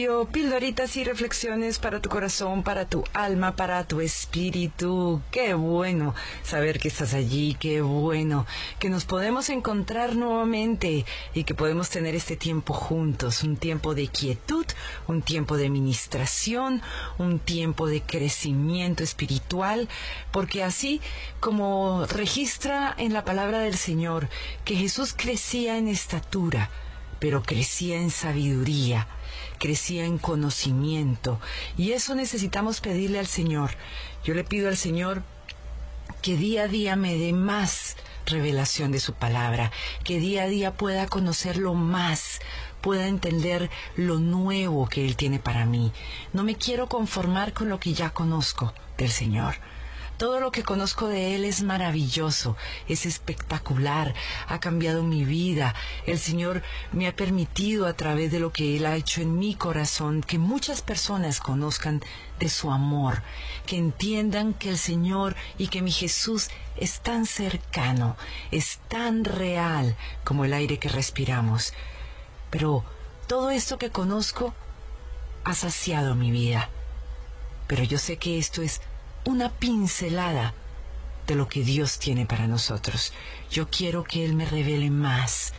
Pildoritas y reflexiones para tu corazón, para tu alma, para tu espíritu. Qué bueno saber que estás allí, qué bueno que nos podemos encontrar nuevamente y que podemos tener este tiempo juntos, un tiempo de quietud, un tiempo de ministración, un tiempo de crecimiento espiritual, porque así como registra en la palabra del Señor que Jesús crecía en estatura, pero crecía en sabiduría, crecía en conocimiento, y eso necesitamos pedirle al Señor. Yo le pido al Señor que día a día me dé más revelación de su palabra, que día a día pueda conocerlo más, pueda entender lo nuevo que Él tiene para mí. No me quiero conformar con lo que ya conozco del Señor. Todo lo que conozco de Él es maravilloso, es espectacular, ha cambiado mi vida. El Señor me ha permitido, a través de lo que Él ha hecho en mi corazón, que muchas personas conozcan de su amor, que entiendan que el Señor y que mi Jesús es tan cercano, es tan real como el aire que respiramos. Pero todo esto que conozco ha saciado mi vida. Pero yo sé que esto es una pincelada de lo que Dios tiene para nosotros. Yo quiero que Él me revele más.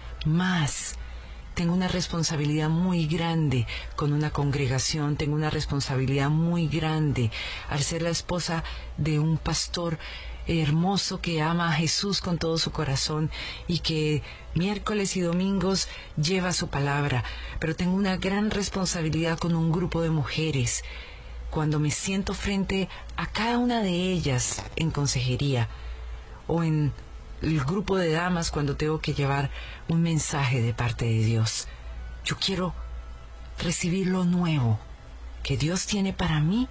Tengo una responsabilidad muy grande con una congregación, tengo una responsabilidad muy grande al ser la esposa de un pastor hermoso que ama a Jesús con todo su corazón y que miércoles y domingos lleva su palabra. Pero tengo una gran responsabilidad con un grupo de mujeres. Cuando me siento frente a cada una de ellas en consejería o en el grupo de damas cuando tengo que llevar un mensaje de parte de Dios, yo quiero recibir lo nuevo que Dios tiene para mí,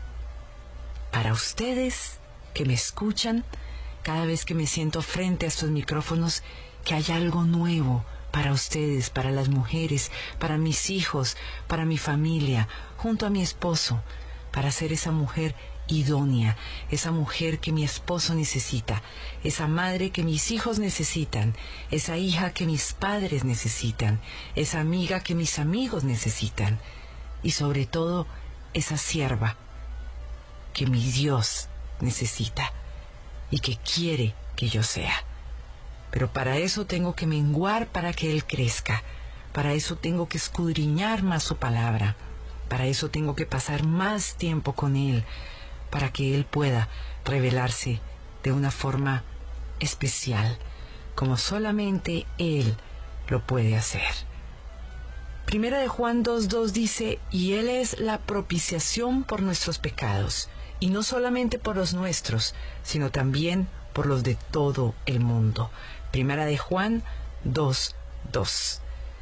para ustedes que me escuchan. Cada vez que me siento frente a estos micrófonos, que haya algo nuevo para ustedes, para las mujeres, para mis hijos, para mi familia, junto a mi esposo, para ser esa mujer idónea, esa mujer que mi esposo necesita, esa madre que mis hijos necesitan, esa hija que mis padres necesitan, esa amiga que mis amigos necesitan, y sobre todo esa sierva que mi Dios necesita y que quiere que yo sea. Pero para eso tengo que menguar para que Él crezca, para eso tengo que escudriñar más su palabra, para eso tengo que pasar más tiempo con Él, para que Él pueda revelarse de una forma especial, como solamente Él lo puede hacer. Primera de Juan 2:2 dice: y Él es la propiciación por nuestros pecados, y no solamente por los nuestros, sino también por los de todo el mundo. Primera de Juan 2:2.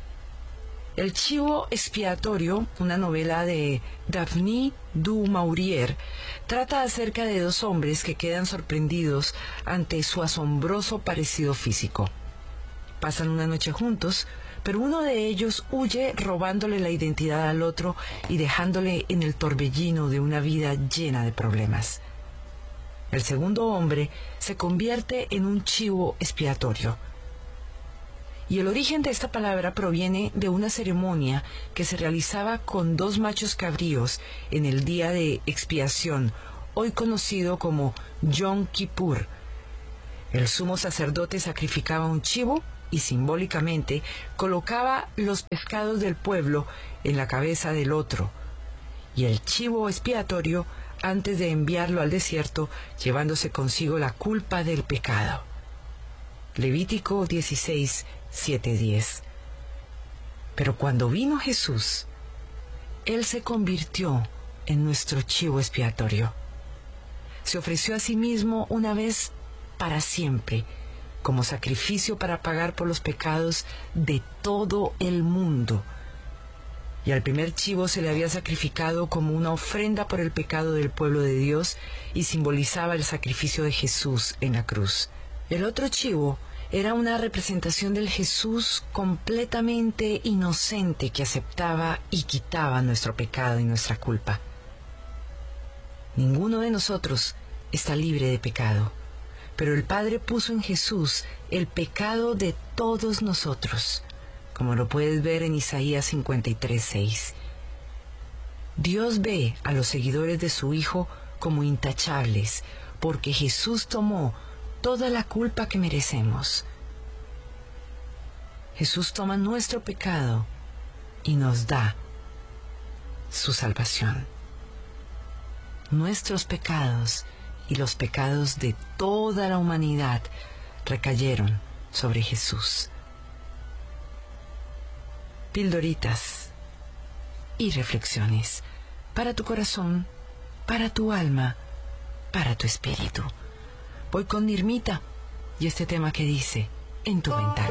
El chivo expiatorio, una novela de Daphne du Maurier, trata acerca de dos hombres que quedan sorprendidos ante su asombroso parecido físico. Pasan una noche juntos, pero uno de ellos huye robándole la identidad al otro y dejándole en el torbellino de una vida llena de problemas. El segundo hombre se convierte en un chivo expiatorio. Y el origen de esta palabra proviene de una ceremonia que se realizaba con dos machos cabríos en el día de expiación, hoy conocido como Yom Kippur. El sumo sacerdote sacrificaba un chivo y simbólicamente colocaba los pecados del pueblo en la cabeza del otro, y el chivo expiatorio antes de enviarlo al desierto, llevándose consigo la culpa del pecado. Levítico 16:7-10. Pero cuando vino Jesús, Él se convirtió en nuestro chivo expiatorio. Se ofreció a sí mismo una vez para siempre, como sacrificio para pagar por los pecados de todo el mundo. Y al primer chivo se le había sacrificado como una ofrenda por el pecado del pueblo de Dios y simbolizaba el sacrificio de Jesús en la cruz. El otro chivo era una representación del Jesús completamente inocente que aceptaba y quitaba nuestro pecado y nuestra culpa. Ninguno de nosotros está libre de pecado, pero el Padre puso en Jesús el pecado de todos nosotros, como lo puedes ver en Isaías 53:6. Dios ve a los seguidores de su Hijo como intachables, porque Jesús tomó toda la culpa que merecemos. Jesús toma nuestro pecado y nos da su salvación. Nuestros pecados y los pecados de toda la humanidad recayeron sobre Jesús. Pildoritas y reflexiones para tu corazón, para tu alma, para tu espíritu. Voy con Nirmita y este tema que dice En tu ventana.